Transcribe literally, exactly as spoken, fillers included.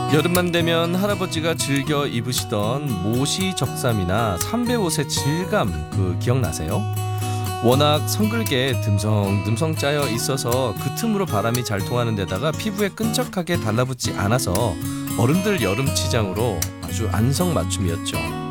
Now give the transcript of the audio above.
여름만 되면 할아버지가 즐겨 입으시던 모시 적삼이나 삼배 옷의 질감 그 기억나세요? 워낙 성글게 듬성듬성 짜여 있어서 그 틈으로 바람이 잘 통하는 데다가 피부에 끈적하게 달라붙지 않아서 어른들 여름 치장으로 아주 안성맞춤이었죠.